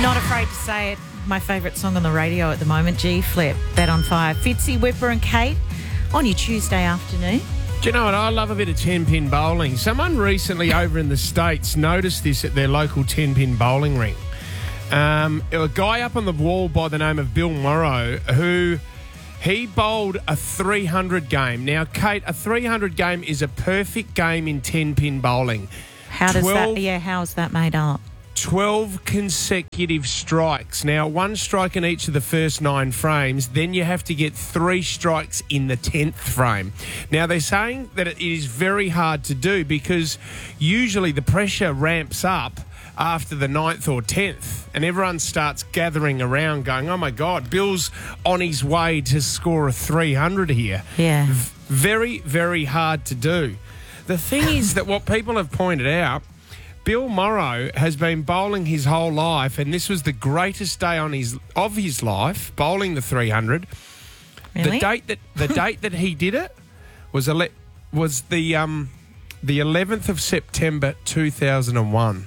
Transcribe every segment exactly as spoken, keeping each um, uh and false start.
Not afraid to say it. My favourite song on the radio at the moment, G-Flip, Bet on Fire. Fitzy, Whipper and Kate on your Tuesday afternoon. Do you know what? I love a bit of ten-pin bowling. Someone recently over in the States noticed this at their local ten-pin bowling ring. Um, a guy up on the wall by the name of Bill Morrow who... He bowled a three hundred game. Now, Kate, a three hundred game is a perfect game in ten-pin bowling. How does that... Yeah, how is that made up? twelve consecutive strikes. Now, one strike in each of the first nine frames, then you have to get three strikes in the tenth frame. Now, they're saying that it is very hard to do because usually the pressure ramps up after the ninth or tenth, and everyone starts gathering around going, oh, my God, Bill's on his way to score a three hundred here. Yeah. V- very, very hard to do. The thing is that what people have pointed out, Bill Morrow has been bowling his whole life, and this was the greatest day on his of his life, bowling the three hundred. Really? The date that the date that he did it was ele- was the um the eleventh of September two thousand one.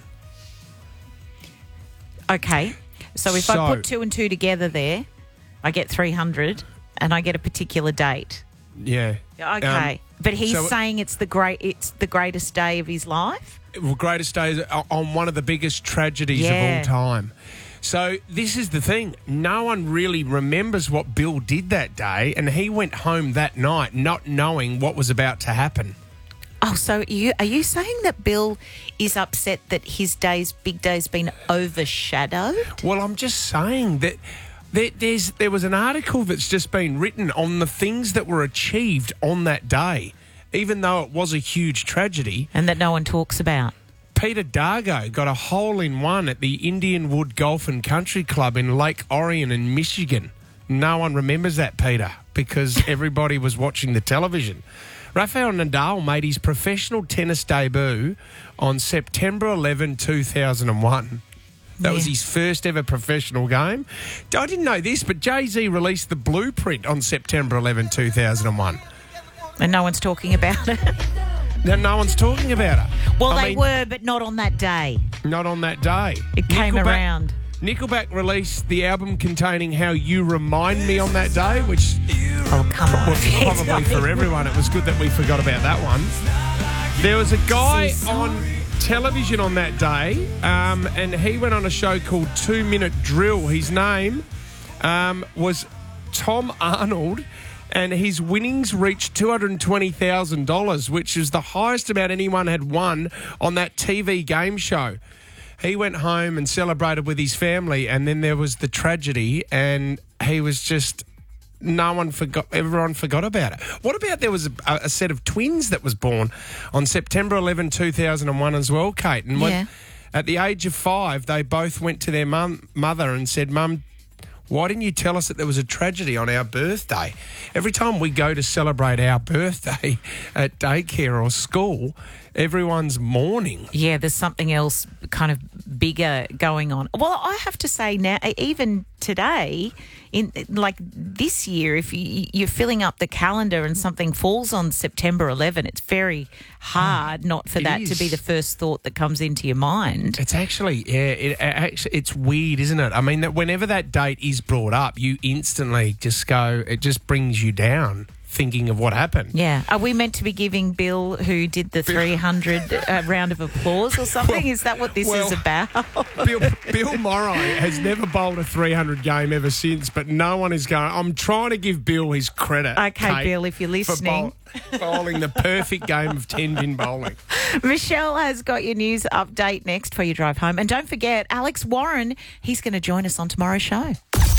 Okay, so if So- I put two and two together there, I get three hundred and I get a particular date. Yeah. Okay, Um, but he's so- saying it's the great, it's the greatest day of his life? Well, greatest days on one of the biggest tragedies Yeah. of all time. So this is the thing. No one really remembers what Bill did that day, and he went home that night not knowing what was about to happen. Oh, so you are you saying that Bill is upset that his day's big day's been overshadowed? Well, I'm just saying that there, there's there was an article that's just been written on the things that were achieved on that day, even though it was a huge tragedy. And that no one talks about. Peter Dargo got a hole-in-one at the Indian Wood Golf and Country Club in Lake Orion in Michigan. No one remembers that, Peter, because everybody was watching the television. Rafael Nadal made his professional tennis debut on September eleventh, two thousand one. That was Yeah. his first ever professional game. I didn't know this, but Jay-Z released the blueprint on September eleventh, two thousand one. And no one's talking about it. Now, no one's talking about it. Well, I they mean, were, but not on that day. Not on that day. It came Nickelback- around. Nickelback released the album containing How You Remind Me on that day, which Oh, come on. well, probably for everyone, it was good that we forgot about that one. There was a guy on television on that day, um, and he went on a show called Two Minute Drill. His name um, was Tom Arnold, and his winnings reached two hundred twenty thousand dollars, which is the highest amount anyone had won on that T V game show. He went home and celebrated with his family, and then there was the tragedy, and he was just... No one forgot, everyone forgot about it. What about there was a, a set of twins that was born on September eleventh, two thousand one as well, Kate? And when, Yeah. at the age of five, they both went to their mum, mother and said, Mum, why didn't you tell us that there was a tragedy on our birthday? Every time we go to celebrate our birthday at daycare or school, everyone's mourning. Yeah, there's something else kind of bigger going on. Well, I have to say now, even today, in like this year, if you, you're filling up the calendar and something falls on September eleventh, it's very hard not for It that is. to be the first thought that comes into your mind. It's actually, yeah, it, actually, it's weird, isn't it? I mean, that whenever that date is brought up, you instantly just go, it just brings you down thinking of what happened. Yeah. Are we meant to be giving Bill, who did the three hundred, a round of applause or something? Well, is that what this well, is about? Bill, Bill Morrow has never bowled a three hundred game ever since, but no one is going, I'm trying to give Bill his credit. Okay, Kate, Bill, if you're for listening. bowl- bowling the perfect game of ten-pin bowling. Michelle has got your news update next for your drive home. And don't forget, Alex Warren, he's going to join us on tomorrow's show.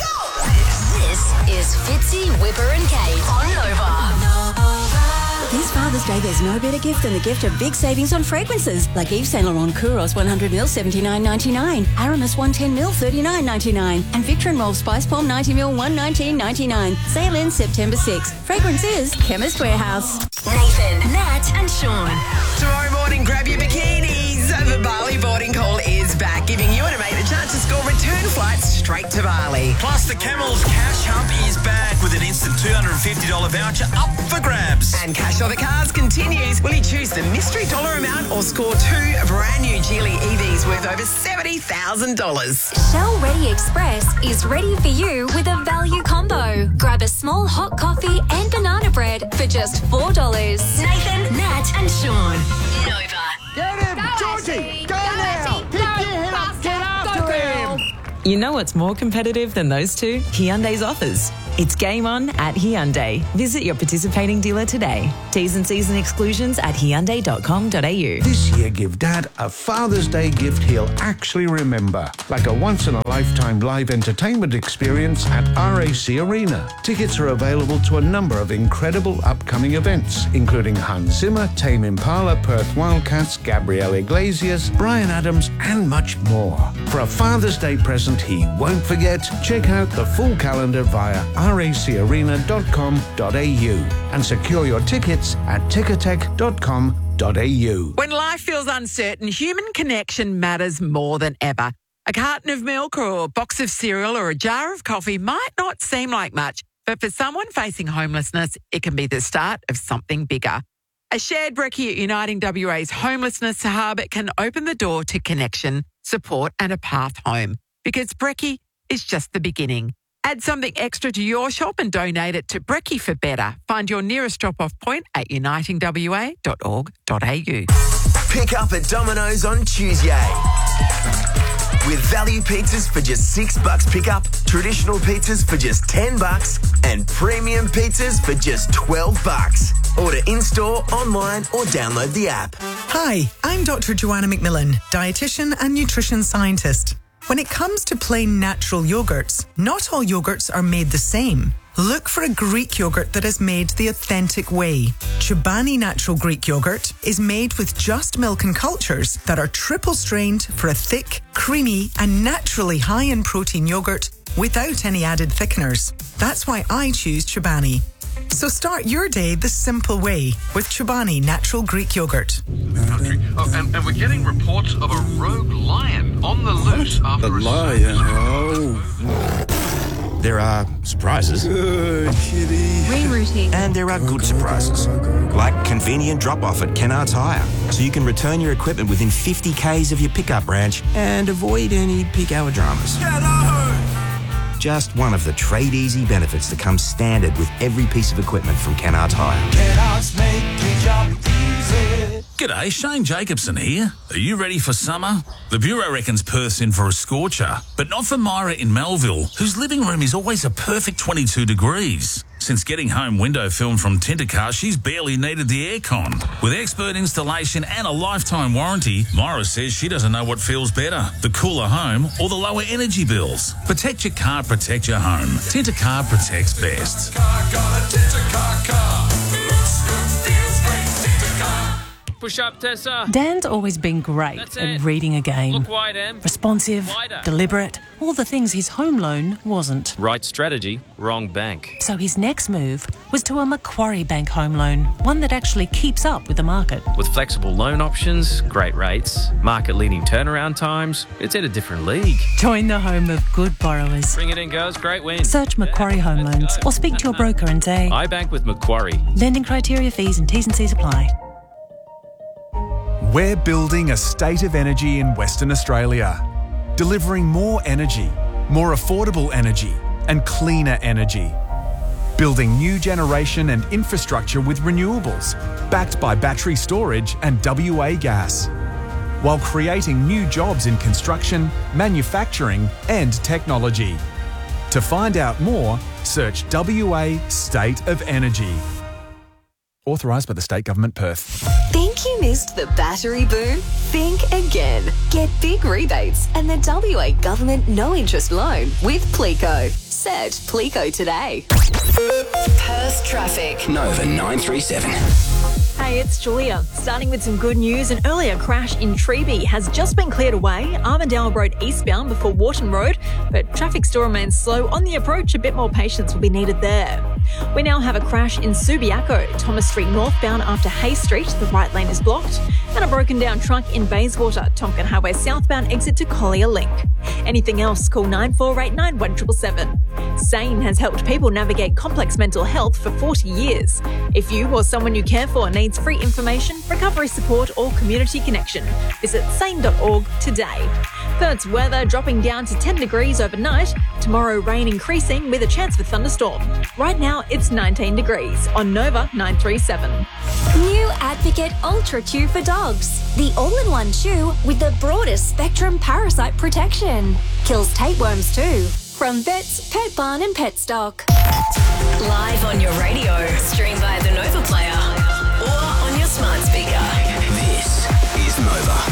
This is Fitzy, Whipper and Kate on Nova. This Father's Day, there's no better gift than the gift of big savings on fragrances. Like Yves Saint Laurent Kouros one hundred milliliters, seventy-nine ninety-nine. Aramis one hundred ten milliliters, thirty-nine ninety-nine. And Victor and Rolf Spice Palm ninety milliliters, one hundred nineteen ninety-nine. Sale ends September sixth. Fragrance is Chemist Warehouse. Nathan, Nat and Sean. Tomorrow morning, grab your bikinis. The Bali boarding call is back, giving you and a mate a chance to score return flights straight break to Bali. Plus, the Camels Cash Hump is back with an instant two hundred fifty dollars voucher up for grabs. And Cash for the Cars continues. Will you choose the mystery dollar amount or score two brand new Geely E Vs worth over seventy thousand dollars? Shell Ready Express is ready for you with a value combo. Grab a small hot coffee and banana bread for just four dollars. Nathan, Nat and Sean. Nova. Get him! Georgie! Go now! Pick your head up! Get after him! You know what's more competitive than those two? Hyundai's offers. It's game on at Hyundai. Visit your participating dealer today. T's and C's and exclusions at hyundai dot com dot a u. This year, give Dad a Father's Day gift he'll actually remember, like a once-in-a-lifetime live entertainment experience at R A C Arena. Tickets are available to a number of incredible upcoming events, including Hans Zimmer, Tame Impala, Perth Wildcats, Gabrielle Iglesias, Bryan Adams, and much more. For a Father's Day present he won't forget, check out the full calendar via r a c arena dot com dot a u and secure your tickets at ticketek dot com dot a u. When life feels uncertain, human connection matters more than ever. A carton of milk or a box of cereal or a jar of coffee might not seem like much, but for someone facing homelessness, it can be the start of something bigger. A shared brekkie at Uniting W A's Homelessness Hub can open the door to connection, support and a path home, because brekkie is just the beginning. Add something extra to your shop and donate it to Brekkie for Better. Find your nearest drop-off point at uniting w a dot org dot a u. Pick up at Domino's on Tuesday. With value pizzas for just six bucks pickup, traditional pizzas for just ten bucks, and premium pizzas for just twelve bucks. Order in-store, online, or download the app. Hi, I'm Doctor Joanna McMillan, dietitian and nutrition scientist. When it comes to plain natural yogurts, not all yogurts are made the same. Look for a Greek yogurt that is made the authentic way. Chobani Natural Greek Yogurt is made with just milk and cultures that are triple strained for a thick, creamy and naturally high in protein yogurt without any added thickeners. That's why I choose Chobani. So start your day the simple way with Chobani Natural Greek Yogurt. Country. Oh, and, and we're getting reports of a rogue lion on the loose after a lion. Oh. There are surprises. Good kitty. Rerouting. And there are good surprises. Like convenient drop-off at Kennards Hire. So you can return your equipment within fifty kays of your pickup branch and avoid any peak hour dramas. Get out! Just one of the Trade Easy benefits that comes standard with every piece of equipment from Kennards Hire. Kennards make your job easy. G'day, Shane Jacobson here. Are you ready for summer? The Bureau reckons Perth's in for a scorcher, but not for Myra in Melville, whose living room is always a perfect twenty-two degrees. Since getting home window film from Tintercar, she's barely needed the aircon. With expert installation and a lifetime warranty, Myra says she doesn't know what feels better, the cooler home or the lower energy bills. Protect your car, protect your home. Tintercar protects best. Car got a Tintercar car. Looks good, feels great, Tintercar. Push up, Tessa. Dan's always been great That's at it. reading a game. Look wide, Em. Responsive, Wider. deliberate, all the things his home loan wasn't. Right strategy, wrong bank. So his next move was to a Macquarie Bank home loan, one that actually keeps up with the market. With flexible loan options, great rates, market-leading turnaround times, it's in a different league. Join the home of good borrowers. Bring it in, girls. Great win. Search Macquarie Home Loans or speak to your broker and say, I bank with Macquarie. lending criteria, fees and T's and C's apply. We're building a state of energy in Western Australia, delivering more energy, more affordable energy and cleaner energy. Building new generation and infrastructure with renewables, backed by battery storage and W A gas, while creating new jobs in construction, manufacturing and technology. To find out more, search W A State of Energy. Authorised by the State Government, Perth. Think you missed the battery boom? Think again. Get big rebates and the W A Government no-interest loan with Plico. Search Plico today. Perth traffic. Nova nine three seven. Hey, it's Julia. Starting with some good news, an earlier crash in Treeby has just been cleared away, Armandale Road eastbound before Wharton Road, but traffic still remains slow on the approach. A bit more patience will be needed there. We now have a crash in Subiaco, Thomas Street northbound after Hay Street. The right lane is blocked. And a broken down truck in Bayswater, Tonkin Highway southbound exit to Collier Link. Anything else, call nine four eight nine, one seven seven seven. SANE has helped people navigate complex mental health for forty years. If you or someone you care for needs free information, recovery support or community connection, visit sane dot org today. Perth's weather dropping down to ten degrees overnight. Tomorrow rain increasing with a chance for thunderstorm. Right now it's nineteen degrees on Nova nine three seven. New Advocate Ultra Chew for dogs. The all-in-one chew with the broadest spectrum parasite protection. Kills tapeworms too. From Vets, Pet Barn and Pet Stock. Live on your radio, stream via the Nova Player or on your smart speaker. This is Nova.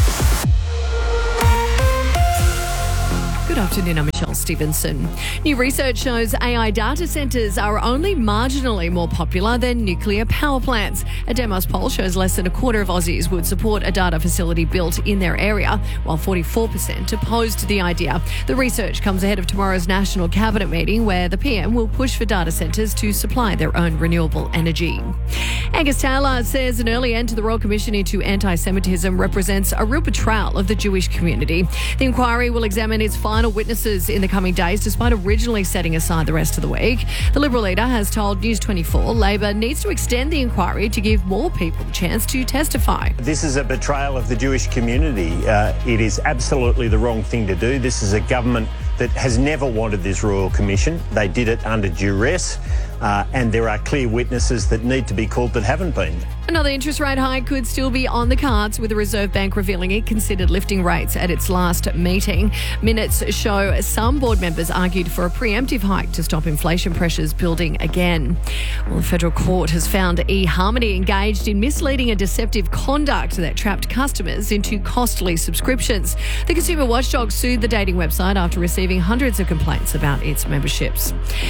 Good afternoon, I'm Michelle Stevenson. New research shows A I data centres are only marginally more popular than nuclear power plants. A Demos poll shows less than a quarter of Aussies would support a data facility built in their area, while forty-four percent opposed the idea. The research comes ahead of tomorrow's National Cabinet meeting, where the P M will push for data centres to supply their own renewable energy. Angus Taylor says an early end to the Royal Commission into anti-Semitism represents a real betrayal of the Jewish community. The inquiry will examine its final witnesses in the coming days, despite originally setting aside the rest of the week. The Liberal leader has told News twenty-four Labor needs to extend the inquiry to give more people a chance to testify. This is a betrayal of the Jewish community. Uh, it is absolutely the wrong thing to do. This is a government that has never wanted this Royal Commission. They did it under duress, uh, and there are clear witnesses that need to be called that haven't been. Another interest rate hike could still be on the cards, with the Reserve Bank revealing it considered lifting rates at its last meeting. Minutes show some board members argued for a preemptive hike to stop inflation pressures building again. Well, the federal court has found eHarmony engaged in misleading and deceptive conduct that trapped customers into costly subscriptions. The consumer watchdog sued the dating website after receiving hundreds of complaints about its memberships.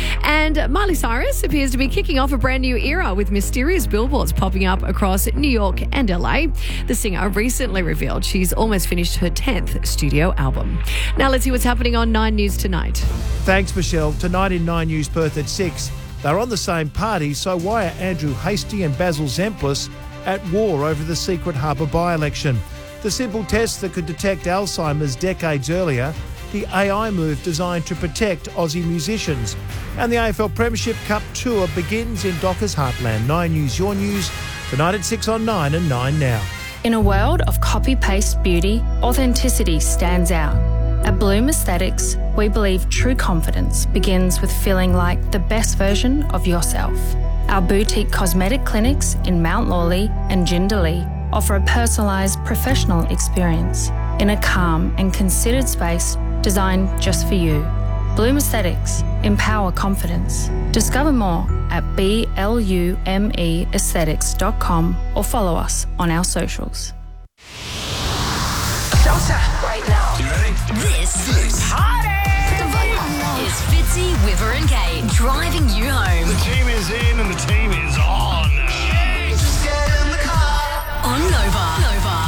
And Miley Cyrus appears to be kicking off a brand new era, with mysterious billboards popping up across New York and L A. The singer recently revealed she's almost finished her tenth studio album. Now let's see what's happening on Nine News tonight. Thanks, Michelle. Tonight in Nine News Perth at six. They're on the same party, so why are Andrew Hastie and Basil Zemplis at war over the Secret Harbour by-election? The simple test that could detect Alzheimer's decades earlier, the A I move designed to protect Aussie musicians. And the A F L Premiership Cup Tour begins in Dockers Heartland. Nine News, your news, tonight at six on Nine and Nine Now. In a world of copy-paste beauty, authenticity stands out. At Bloom Aesthetics, we believe true confidence begins with feeling like the best version of yourself. Our boutique cosmetic clinics in Mount Lawley and Jindalee offer a personalised professional experience in a calm and considered space designed just for you. Bloom Aesthetics. Empower confidence. Discover more at B L U M E aesthetics dot com or follow us on our socials. Showtime right now. You ready? This is Party! Is Fitzy, Wiver and Kate driving you home. The team is in and the team is on. Just get in the car. On Nova. Nova.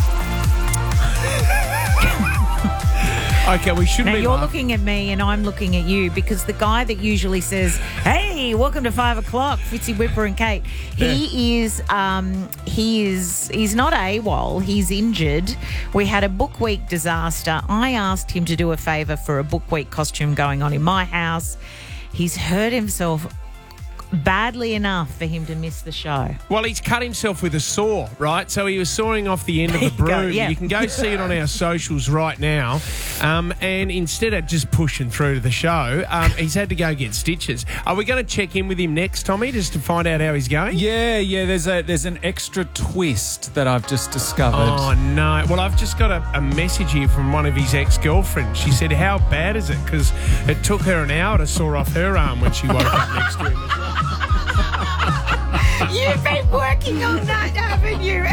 Okay, we shouldn't now be you're laughing. looking at me and I'm looking at you, because the guy that usually says, "Hey, welcome to five o'clock, Fitzy, Whipper and Kate," he yeah. is um, he is he's not AWOL. He's injured. We had a book week disaster. I asked him to do a favour for a book week costume going on in my house. He's hurt himself badly enough for him to miss the show. Well, he's cut himself with a saw, right? So he was sawing off the end of a broom. Go, yeah. You can go see it on our socials right now. Um, and instead of just pushing through to the show, um, he's had to go get stitches. Are we going to check in with him next, Tommy, just to find out how he's going? Yeah, yeah. There's a there's an extra twist that I've just discovered. Oh, no. Well, I've just got a, a message here from one of his ex-girlfriends. She said, how bad is it? Because it took her an hour to saw off her arm when she woke up next to him as well. You've been working on that, haven't you?